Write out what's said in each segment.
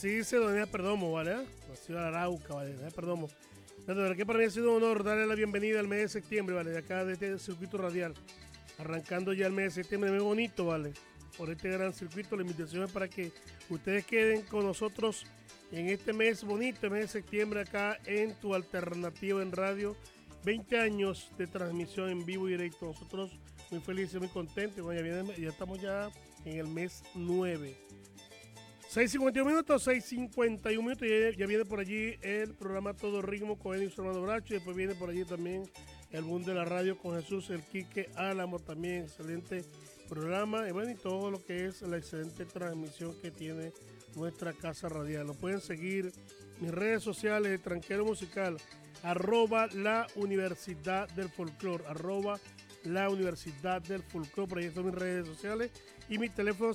Así dice Doña Perdomo, ¿vale? La ciudad de Arauca, ¿vale? Doña Perdomo. De verdad que para mí ha sido un honor darle la bienvenida al mes de septiembre, ¿vale? De acá de este circuito radial. Arrancando ya el mes de septiembre, muy bonito, ¿vale? Por este gran circuito, la invitación es para que ustedes queden con nosotros en este mes bonito, el mes de septiembre, acá en Tu Alternativa en Radio. 20 años de transmisión en vivo y directo. Nosotros muy felices, muy contentos. Bueno, ya estamos ya en el mes 9. 6:51 minutos, 6:51 minutos. Ya viene por allí el programa Todo Ritmo con Edwin Fernando Bracho. Y después viene por allí también el boom de la radio con Jesús El Quique Álamo. También excelente programa. Y bueno, y todo lo que es la excelente transmisión que tiene nuestra casa radial. Lo pueden seguir en mis redes sociales de Tranquero Musical. @la Universidad del Folclor, @la Universidad del Folclor, por ahí están mis redes sociales y mi teléfono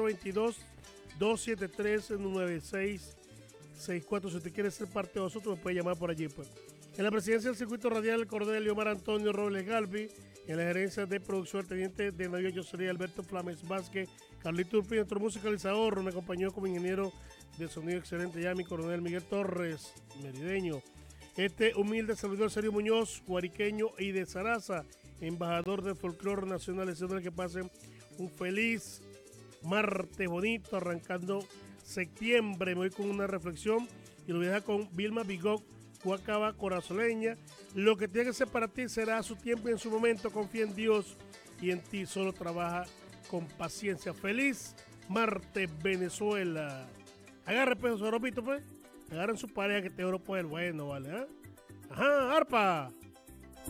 0422-273-9664. Si usted quiere ser parte de nosotros, me puede llamar por allí. Pues. En la presidencia del circuito radial, el coronel Leomar Antonio Robles Galvi. En la gerencia de producción, el teniente de navío yo sería Alberto Flames Vázquez. Carlito Urpi, nuestro musicalizador, me acompañó como ingeniero de sonido excelente ya mi coronel Miguel Torres, merideño. Este humilde servidor Sergio Muñoz, guariqueño y de Zaraza, embajador del folclore nacional, deseándole que pasen un feliz martes bonito, arrancando septiembre. Me voy con una reflexión y lo voy a dejar con Vilma Bigot, Guacaba Corazoleña. Lo que tiene que ser para ti será a su tiempo y en su momento. Confía en Dios y en ti, solo trabaja con paciencia. Feliz martes, Venezuela. Agarre pues, su ropito pues. Agarren su pareja que este oro pues el bueno, ¿vale? ¿Eh? Ajá, arpa.